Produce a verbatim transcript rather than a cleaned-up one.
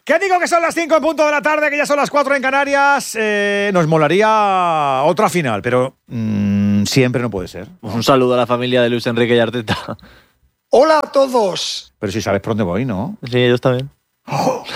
Que digo que son las cinco en punto de la tarde, que ya son las cuatro en Canarias. Eh, nos molaría otra final, pero mmm, siempre no puede ser. Un saludo a la familia de Luis Enrique y Arteta. Hola a todos. Pero si sabes por dónde voy, ¿no? Sí, ellos también. ¡Oh!